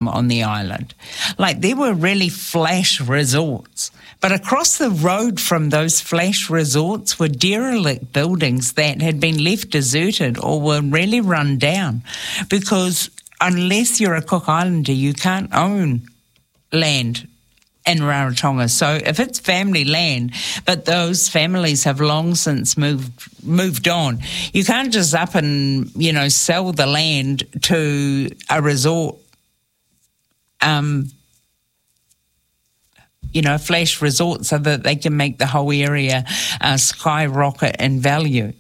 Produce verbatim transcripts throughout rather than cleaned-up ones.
on the island. Like, there were really flash resorts. But across the road from those flash resorts were derelict buildings that had been left deserted or were really run down. Because unless you're a Cook Islander, you can't own land in Rarotonga. So if it's family land, but those families have long since moved moved on, you can't just up and, you know, sell the land to a resort, um, you know, flash resort so that they can make the whole area uh, skyrocket in value.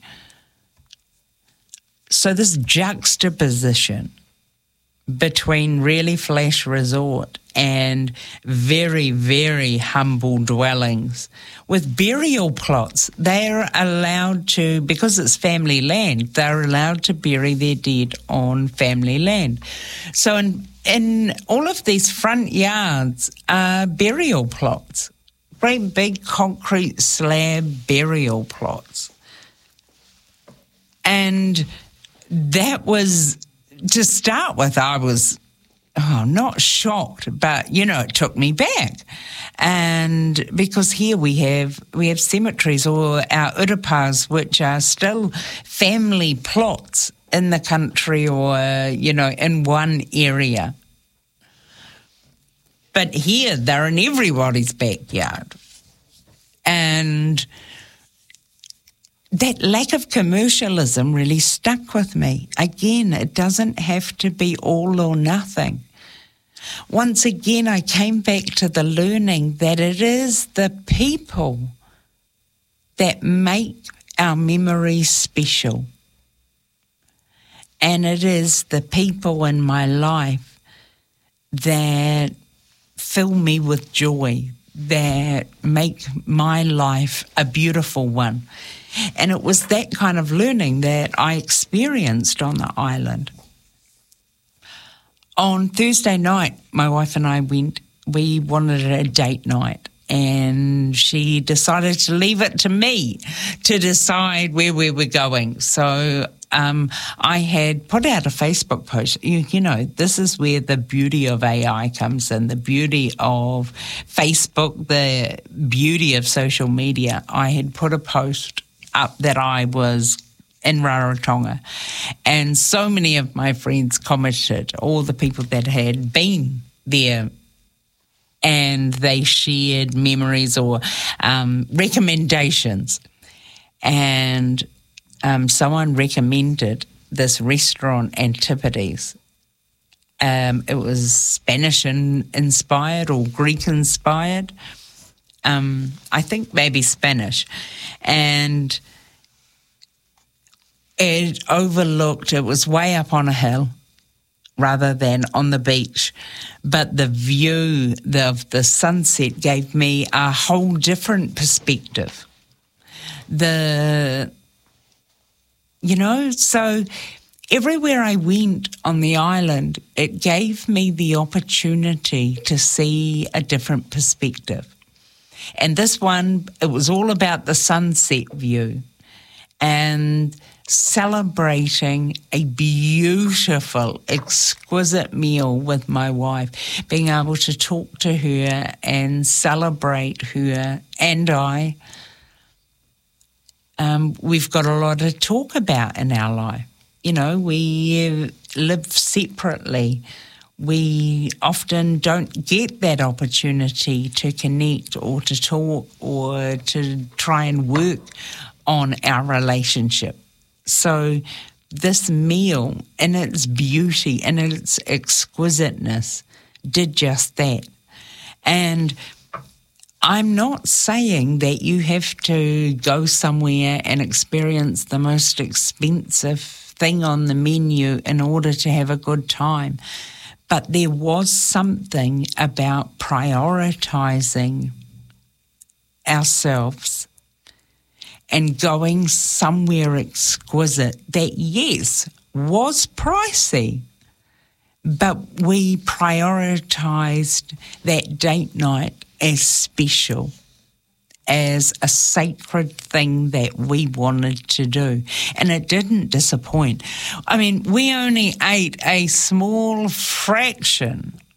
So this juxtaposition between really flash resort and very, very humble dwellings with burial plots. They're allowed to, because it's family land, they're allowed to bury their dead on family land. So in, in all of these front yards are burial plots, great big concrete slab burial plots. And that was, to start with, I was oh, not shocked, but, you know, it took me back. And because here we have we have cemeteries or our urupas, which are still family plots in the country or, you know, in one area. But here they're in everybody's backyard. And that lack of commercialism really stuck with me. Again, it doesn't have to be all or nothing. Once again, I came back to the learning that it is the people that make our memories special. And it is the people in my life that fill me with joy, that make my life a beautiful one. And it was that kind of learning that I experienced on the island. On Thursday night, my wife and I went, we wanted a date night, and she decided to leave it to me to decide where we were going. So um, I had put out a Facebook post. You, you know, this is where the beauty of A I comes in, the beauty of Facebook, the beauty of social media. I had put a post up that I was in Rarotonga, and so many of my friends commented, all the people that had been there, and they shared memories or um, recommendations. And um, someone recommended this restaurant, Antipodes. Um, it was Spanish in, inspired or Greek inspired. Um, I think maybe Spanish. And it overlooked, it was way up on a hill rather than on the beach. But the view of the sunset gave me a whole different perspective. The, you know, so everywhere I went on the island, it gave me the opportunity to see a different perspective. And this one, it was all about the sunset view and celebrating a beautiful, exquisite meal with my wife, being able to talk to her and celebrate her and I. Um, we've got a lot to talk about in our life. You know, we live separately. We often don't get that opportunity to connect or to talk or to try and work on our relationship. So this meal in its beauty and its exquisiteness did just that. And I'm not saying that you have to go somewhere and experience the most expensive thing on the menu in order to have a good time. But there was something about prioritizing ourselves and going somewhere exquisite that, yes, was pricey, but we prioritized that date night as special, as a sacred thing that we wanted to do. And it didn't disappoint. I mean, we only ate a small fraction